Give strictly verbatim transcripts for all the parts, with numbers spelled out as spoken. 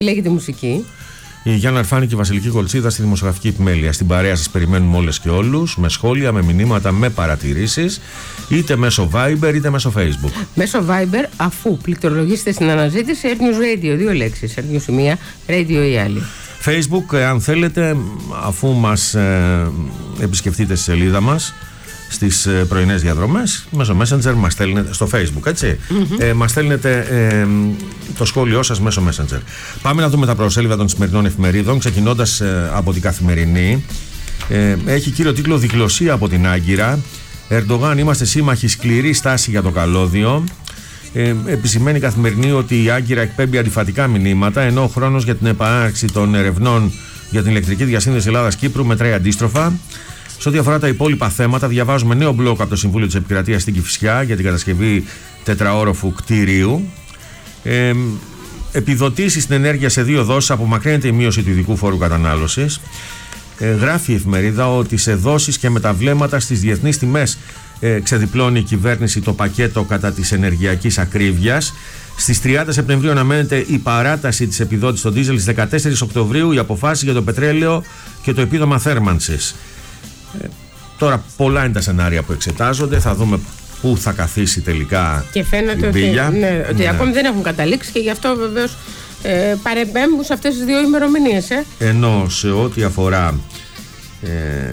Λέγεται μουσική. Η Γιάννα Αρφάνη και η Βασιλική Κολτσίδα στη δημοσιογραφική επιμέλεια. Στην παρέα σας περιμένουμε όλες και όλους, με σχόλια, με μηνύματα, με παρατηρήσεις, είτε μέσω Viber είτε μέσω Facebook. Μέσω Viber, αφού πληκτρολογήσετε στην αναζήτηση Air News Radio, δύο λέξεις, Air News η μία, Radio η άλλη. Facebook, αν θέλετε, αφού μας ε, επισκεφτείτε στη σελίδα μας στις ε, πρωινές διαδρομές, μέσω Messenger μας στέλνετε, στο Facebook, έτσι, mm-hmm. ε, μας στέλνετε ε, το σχόλιο σας μέσω Messenger. Πάμε να δούμε τα προσέλιδα των σημερινών εφημερίδων, ξεκινώντας ε, από την Καθημερινή. Ε, έχει κύριο τίτλο «Διχλωσία από την Άγκυρα». Ερντογάν, είμαστε σύμμαχοι, σκληρή στάση για το καλώδιο. Ε, επισημαίνει η Καθημερινή ότι η Άγκυρα εκπέμπει αντιφατικά μηνύματα, ενώ ο χρόνος για την επανάρξη των ερευνών για την ηλεκτρική διασύνδεση Ελλάδας-Κύπρου μετράει αντίστροφα. Σε ό,τι αφορά τα υπόλοιπα θέματα, διαβάζουμε νέο μπλοκ από το Συμβούλιο της Επικρατείας στην Κηφισιά για την κατασκευή τετραόροφου κτίριου. Ε, επιδοτήσεις στην ενέργεια σε δύο δόσεις, απομακρύνεται η μείωση του ειδικού φόρου κατανάλωσης. Ε, γράφει η εφημερίδα ότι σε δόσεις και μεταβλέμματα στις διεθνείς τιμές ε, ξεδιπλώνει η κυβέρνηση το πακέτο κατά της ενεργειακής ακρίβειας. Στις τριάντα Σεπτεμβρίου αναμένεται η παράταση της επιδότησης στο ντίζελ. Στις δεκατέσσερις Οκτωβρίου η αποφάση για το πετρέλαιο και το επίδομα θέρμανσης. Ε, τώρα πολλά είναι τα σενάρια που εξετάζονται, θα δούμε πού θα καθίσει τελικά και φαίνεται η μπίλια. Ότι, ναι, ότι ναι. ακόμη δεν έχουν καταλήξει και γι' αυτό βεβαίως ε, παρεμπέμπουν σε αυτές τις δύο ημερομηνίες. Ε. Ενώ σε ό,τι αφορά ε,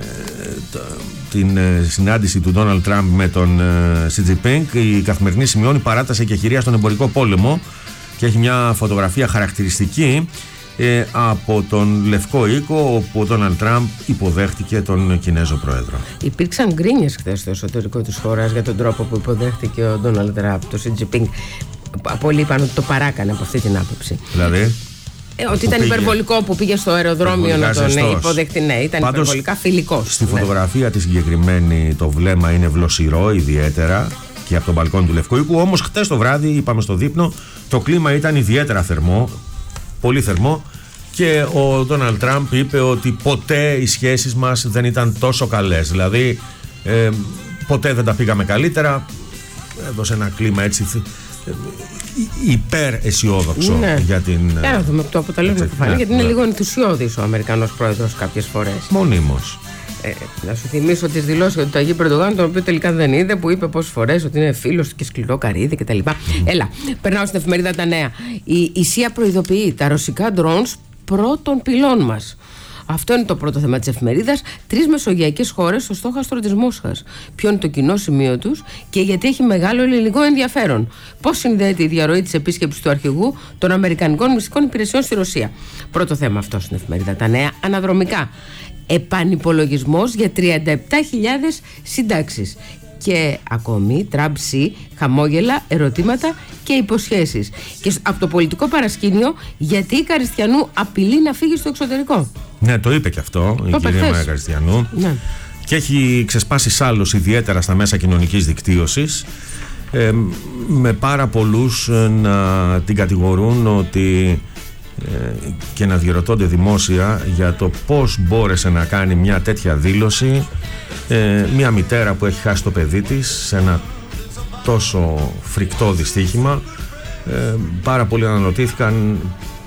το, την ε, συνάντηση του Ντόναλντ Τραμπ με τον ε, Σι Τζινπίνγκ, η Καθημερινή σημειώνει παράταση και χειρία στον εμπορικό πόλεμο και έχει μια φωτογραφία χαρακτηριστική Ε, από τον Λευκό Οίκο, όπου ο Ντόναλντ Τραμπ υποδέχτηκε τον Κινέζο Πρόεδρο. Υπήρξαν γκρίνιες χθες στο εσωτερικό της χώρας για τον τρόπο που υποδέχτηκε ο Ντόναλντ Τραμπ, το Σι Τζινπίνγκ. Πολλοί είπαν ότι το παράκανε από αυτή την άποψη. Δηλαδή. Ε, ότι ήταν πήγε. υπερβολικό που πήγε στο αεροδρόμιο να τον ναι, υποδεχτεί. Ναι, ήταν Πάντως, υπερβολικά φιλικός. Στη ναι. φωτογραφία τη συγκεκριμένη το βλέμμα είναι βλοσιρό ιδιαίτερα και από τον μπαλκόνι του Λευκού Οίκου. Όμως χθες το βράδυ, είπαμε στο δείπνο, το κλίμα ήταν ιδιαίτερα θερμό. Πολύ θερμό, και ο Ντόναλντ Τραμπ είπε ότι ποτέ οι σχέσεις μας δεν ήταν τόσο καλές. Δηλαδή ε, ποτέ δεν τα πήγαμε καλύτερα. Έδωσε ένα κλίμα έτσι ε, υπέρ αισιόδοξο ναι. για την. Για να δούμε το αποτέλεσμα που φάνηκε, γιατί είναι λίγο ενθουσιώδης ο Αμερικανός πρόεδρος κάποιες φορές. Μονίμως. Ε, να σου θυμίσω τις δηλώσεις του Ταγί Ερντογάν, τον οποίο τελικά δεν είδε, που είπε πόσες φορές ότι είναι φίλος του και σκληρό καρύδι κτλ. Mm. Έλα, περνάω στην εφημερίδα Τα Νέα. Η, η ΣΥΑ προειδοποιεί τα ρωσικά drones πρώτων πυλών μας. Αυτό είναι το πρώτο θέμα της εφημερίδας. Τρεις μεσογειακές χώρες στο στόχαστρο της Μόσχας. Ποιο είναι το κοινό σημείο τους και γιατί έχει μεγάλο ελληνικό ενδιαφέρον. Πώς συνδέεται η διαρροή της επίσκεψης του αρχηγού των Αμερικανικών μυστικών υπηρεσιών στη Ρωσία. Πρώτο θέμα αυτό στην εφημερίδα Τα Νέα. Αναδρομικά. Επανυπολογισμός για τριάντα επτά χιλιάδες συντάξεις. Και ακόμη τραμπ-σι, χαμόγελα, ερωτήματα και υποσχέσεις. Και από το πολιτικό παρασκήνιο, γιατί η Καριστιανού απειλεί να φύγει στο εξωτερικό. Ναι, το είπε και αυτό το η κυρία Μαρία Καριστιανού. Ναι. Και έχει ξεσπάσει σάλος ιδιαίτερα στα μέσα κοινωνικής δικτύωσης, ε, με πάρα πολλούς να την κατηγορούν ότι ε, και να διερωτώνται δημόσια για το πώς μπόρεσε να κάνει μια τέτοια δήλωση ε, μια μητέρα που έχει χάσει το παιδί της σε ένα τόσο φρικτό δυστύχημα. ε, πάρα πολλοί αναρωτήθηκαν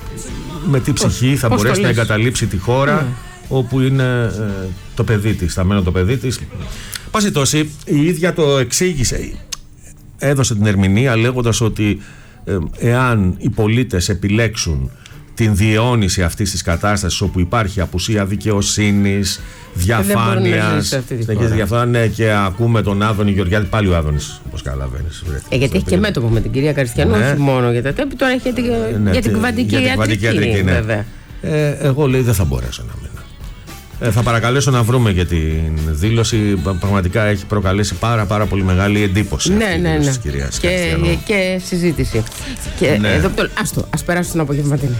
με τι ψυχή πώς, θα πώς μπορέσει να εγκαταλείψει τη χώρα mm. όπου είναι ε, το παιδί της, θα μένω το παιδί της. Πάση τόση, η ίδια το εξήγησε, έδωσε την ερμηνεία λέγοντας ότι ε, εάν οι πολίτες επιλέξουν την διαιώνιση αυτής της κατάστασης όπου υπάρχει απουσία δικαιοσύνης, διαφάνειας, διαφάνεια, και ακούμε τον Άδωνη Γεωργιάδη, πάλι ο Άδωνης, όπως καταλαβαίνεις. Ε, γιατί έχει και μέτωπο με την κυρία Καριστιανού, ναι. όχι μόνο για τα τέπη, τώρα έχει για, ε, ναι, για την κουβαντική ιατρική, ιατρική ναι. βέβαια. Ε, εγώ λέει δεν θα μπορέσω να μείνω. Ε, θα παρακαλέσω να βρούμε για την δήλωση. Πραγματικά έχει προκαλέσει πάρα πάρα πολύ μεγάλη εντύπωση ναι, αυτή ναι, ναι. της κυρίας και, Καριστιανού. Και συζήτηση. Και, ναι. εδώ, άστο, ας περάσω στην απογευματινή.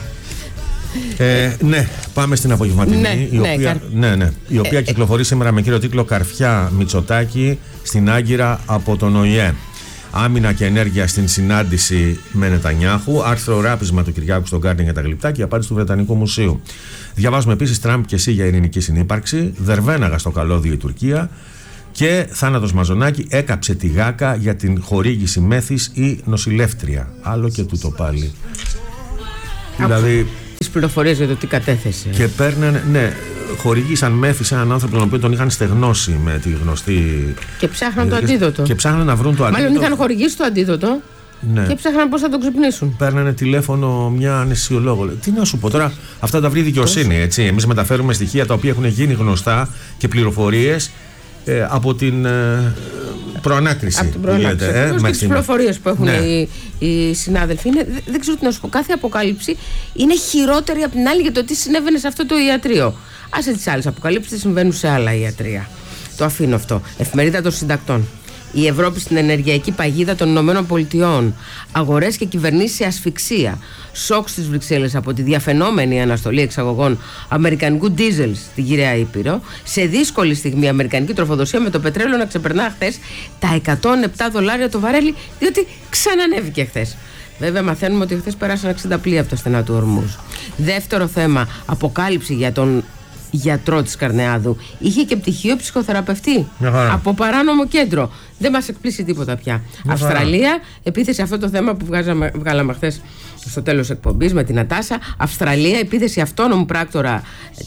Ε, ναι, πάμε στην απογευματινή, ναι, η, ναι, οποία, καρ... ναι, ναι, η οποία ε, κυκλοφορεί σήμερα με κύριο τίτλο «Καρφιά Μητσοτάκη στην Άγκυρα από τον ΟΗΕ». Άμυνα και ενέργεια στην συνάντηση με Νετανιάχου. Άρθρο ράπισμα του Κυριάκου στον Guardian για τα γλυπτά και απάντηση του Βρετανικού Μουσείου. Διαβάζουμε επίσης Τραμπ και ΣΥ για ειρηνική συνύπαρξη. Δερβέναγα στο καλώδιο η Τουρκία. Και θάνατος Μαζονάκη, έκαψε τη Γάκα για την χορήγηση μέθης ή νοσηλεύτρια. Άλλο και τούτο πάλι. Δηλαδή. πληροφορίες για το τι κατέθεσε. Και παίρνανε, ναι, χορηγήσαν μέθη σε έναν άνθρωπο τον οποίο τον είχαν στεγνώσει με τη γνωστή. Και ψάχναν το αντίδοτο. Και ψάχναν να βρουν το αντίδοτο. Μάλλον είχαν χορηγήσει το αντίδοτο. Ναι. Και ψάχναν πώς θα τον ξυπνήσουν. Παίρνανε τηλέφωνο μια αναισθησιολόγο. Τι να σου πω τώρα, αυτά τα βρει δικαιοσύνη. Έτσι. Εμείς μεταφέρουμε στοιχεία τα οποία έχουν γίνει γνωστά και πληροφορίες ε, από την ε, προανάκριση. Από την προανάκριση. Λέτε, ε, και τις πληροφορίες που έχουν ναι. οι, οι συνάδελφοι. Είναι, δεν ξέρω τι να σου πω. Κάθε αποκάλυψη είναι χειρότερη από την άλλη για το τι συνέβαινε σε αυτό το ιατρείο. Άσε τις άλλες αποκαλύψεις, συμβαίνουν σε άλλα ιατρεία. Το αφήνω αυτό. Εφημερίδα των Συντακτών. Η Ευρώπη στην ενεργειακή παγίδα των Ηνωμένων Πολιτειών. Αγορές και κυβερνήσεις σε ασφυξία. Σοκ στις Βρυξέλλες από τη διαφαινόμενη αναστολή εξαγωγών αμερικανικού ντίζελ στην Κυρία Ήπειρο. Σε δύσκολη στιγμή η αμερικανική τροφοδοσία με το πετρέλαιο να ξεπερνά χθες τα εκατόν επτά δολάρια το βαρέλι, διότι ξανανέβηκε χθες. Βέβαια, μαθαίνουμε ότι χθες περάσαν εξήντα πλοία από τα στενά του Ορμούζ. Δεύτερο θέμα, αποκάλυψη για τον γιατρό της Καρνεάδου. Είχε και πτυχίο ψυχοθεραπευτή από παράνομο κέντρο. Δεν μας εκπλήσει τίποτα πια. Μια Αυστραλία, χαρά. Επίθεση, αυτό το θέμα που βγάζαμε, βγάλαμε χθες στο τέλος εκπομπής με την Νατάσα. Αυστραλία, επίθεση αυτόνομου πράκτορα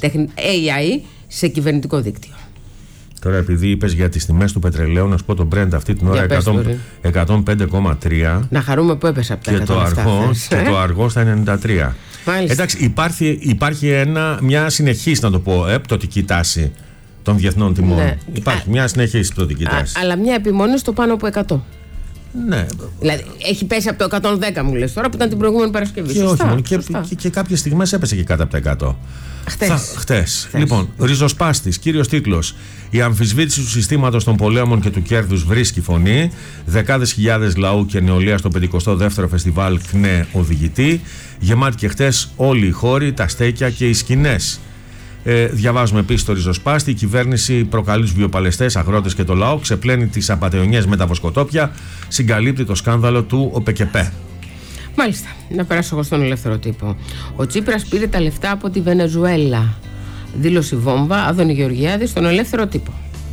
έι άι σε κυβερνητικό δίκτυο. Τώρα, επειδή είπες για τις τιμές του πετρελαίου, να σου πω το Brent αυτή την ώρα εκατόν πέντε κόμμα τρία. Να χαρούμε που έπεσε από τα εκατόν επτά. Και το αργό, και το αργό στα ενενήντα τρία. Μάλιστα. Εντάξει, υπάρχει, υπάρχει ένα, μια συνεχής, να το πω, ε, πτωτική τάση των διεθνών τιμών. Ναι. Υπάρχει α, μια συνεχής πτωτική τάση. Α, αλλά μια επιμονή στο πάνω από εκατό. Ναι. Δηλαδή έχει πέσει από το εκατόν δέκα, μου λες τώρα, που ήταν την προηγούμενη Παρασκευή. Και, σωστά, όχι, και, και, και κάποιες στιγμές έπεσε και κάτω από τα εκατό. Χτες. Θα, χτες. χτες. Λοιπόν, ριζοσπάστης, κύριος τίτλος. Η αμφισβήτηση του συστήματος των πολέμων και του κέρδους βρίσκει φωνή. Δεκάδες χιλιάδες λαού και νεολαία στο πενηκοστό δεύτερο φεστιβάλ ΚΝΕ Οδηγητή. Γεμάτη και χτες όλοι οι χώροι, τα στέκια και οι σκηνές. Ε, διαβάζουμε επίσης το ριζοσπάστη. Η κυβέρνηση προκαλεί τους βιοπαλαιστές, αγρότες και το λαό. Ξεπλένει τις απατεωνιές με τα βοσκοτόπια. Συγκαλύπτει το σκάνδαλο του ΟΠΕΚΕΠΕ. Μάλιστα, να περάσω εγώ στον ελεύθερο τύπο. Ο Τσίπρας πήρε τα λεφτά από τη Βενεζουέλα. Δήλωση βόμβα, Άδωνη Γεωργιάδη στον ελεύθερο τύπο.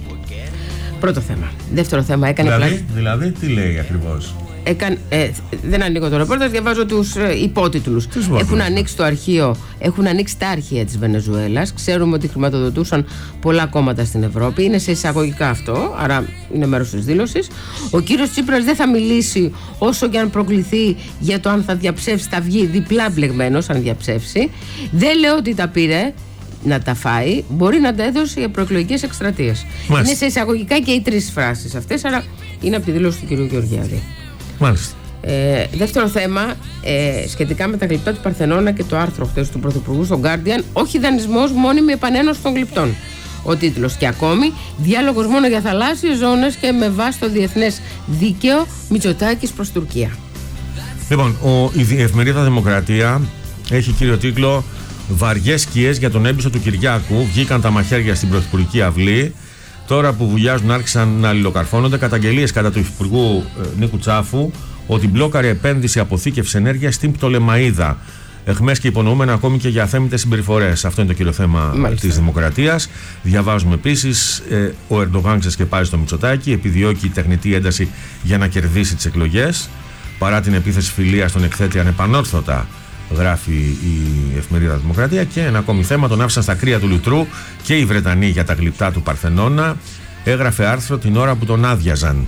Πρώτο θέμα. Δεύτερο θέμα, έκανε δηλαδή, πλάτη. Δηλαδή, τι λέει ακριβώς. Έκαν, ε, δεν ανοίγω το ρεπόρταζ, διαβάζω τους ε, υπότιτλους. Έχουν ανοίξει το αρχείο, έχουν ανοίξει τα αρχεία της Βενεζουέλας. Ξέρουμε ότι χρηματοδοτούσαν πολλά κόμματα στην Ευρώπη. Είναι σε εισαγωγικά αυτό, άρα είναι μέρος της δήλωσης. Ο κύριος Τσίπρας δεν θα μιλήσει όσο και αν προκληθεί για το αν θα διαψεύσει, θα βγει διπλά μπλεγμένος αν διαψεύσει. Δεν λέω ότι τα πήρε να τα φάει, μπορεί να τα έδωσε για προεκλογικές εκστρατείες. Είναι σε εισαγωγικά και οι τρεις φράσεις αυτές, άρα είναι από τη δήλωση του κυρίου Γεωργιάδη. Μάλιστα. Ε, δεύτερο θέμα, ε, σχετικά με τα γλυπτά του Παρθενώνα και το άρθρο χθες του Πρωθυπουργού στο Guardian, όχι δανεισμός, μόνιμη επανένωση των γλυπτών. Ο τίτλος. Και ακόμη, διάλογος μόνο για θαλάσσιες ζώνες και με βάση το διεθνές δίκαιο, Μητσοτάκης προς Τουρκία. Λοιπόν, ο, η εφημερίδα Δημοκρατία έχει κύριο τίτλο «Βαριές σκιές για τον έμπιστο του Κυριάκου, βγήκαν τα μαχαίρια στην Πρωθυπουργική αυλή». Τώρα που βουλιάζουν άρχισαν να αλληλοκαρφώνονται καταγγελίες κατά του Υφυπουργού ε, Νίκου Τσάφου ότι μπλόκαρε επένδυση αποθήκευση ενέργειας στην Πτολεμαΐδα. Εχμές και υπονοούμενα ακόμη και για αθέμητες συμπεριφορές. Αυτό είναι το κύριο θέμα της Δημοκρατίας. Διαβάζουμε επίσης, ε, ο Ερντογάν ξεσκεπάζει στο Μητσοτάκη, επιδιώκει τεχνητή ένταση για να κερδίσει τις εκλογές. Παρά την επίθεση φιλίας τον εκθέτει ανεπανόρθωτα, γράφει η εφημερίδα Δημοκρατία. Και ένα ακόμη θέμα, τον άφησαν στα κρύα του λουτρού και οι Βρετανοί για τα γλυπτά του Παρθενώνα. Έγραφε άρθρο την ώρα που τον άδειαζαν,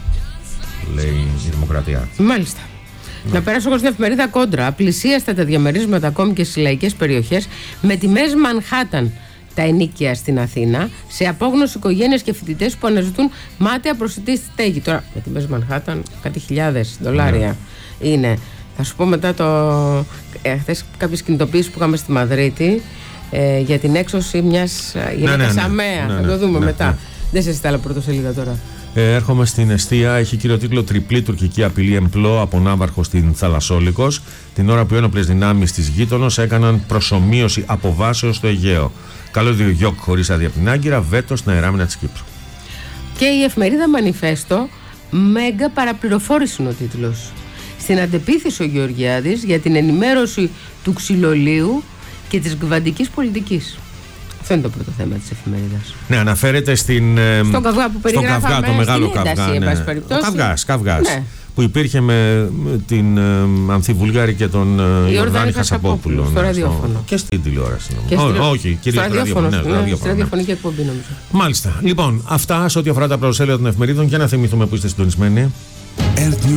λέει η Δημοκρατία. Μάλιστα. Να περάσω εγώ στην εφημερίδα Κόντρα. Πλησίαστα τα διαμερίσματα ακόμη και στις λαϊκές περιοχές με τιμές Μανχάταν τα ενίκια στην Αθήνα, σε απόγνωση οικογένειες και φοιτητές που αναζητούν μάταια προσιτή στέγη. Τώρα με τιμές Μανχάταν κάτι χιλιάδες δολάρια yeah. είναι. Θα σου πω μετά το. Ε, χθες κάποιες κινητοποιήσεις που είχαμε στη Μαδρίτη ε, για την έξωση μιας γυναίκας ναι, ναι, ναι. αμαία. Ναι, ναι, θα το δούμε ναι, μετά. Ναι. Δεν σε στάλα πρωτοσελίδα τώρα. Ε, έρχομαι στην εστία. Έχει κύριο τίτλο «Τριπλή τουρκική απειλή εμπλό από Ναύαρχο στην Θαλασσόλικος». Την ώρα που οι ένοπλες δυνάμεις της γείτονος έκαναν προσομοίωση αποβάσεως στο Αιγαίο. Καλώδιο Γιόκ χωρίς άδεια από την Άγκυρα, βέτο στην αεράμινα της Κύπρου. Και η εφημερίδα Μανιφέστο, μέγα παραπληροφόρηση είναι ο τίτλος. Στην αντεπίθεση ο Γεωργιάδης για την ενημέρωση του ξυλολίου και της γκβαντικής πολιτικής. Αυτό είναι το πρώτο θέμα της εφημερίδας. Ναι, αναφέρεται στην, στον καυγά που περιγράφαμε, στο καυγά, το μεγάλο καυγά. Ναι. Ο καυγάς, καυγάς. Ναι. που υπήρχε με την ε, Ανθιβουλγάρη και τον ε, Ιορδάνη Χασαπόπουλο. Στο ραδιόφωνο. Και στην τηλεόραση. Και στη... Ό, όχι, κυρίως στο ραδιόφωνο. Ναι, ναι, στη ραδιοφωνική εκπομπή, νομίζω. Μάλιστα. Λοιπόν, αυτά σε ό,τι αφορά τα προσέλευα των εφημερίδων και να θυμηθούμε που είστε συντονισμένοι.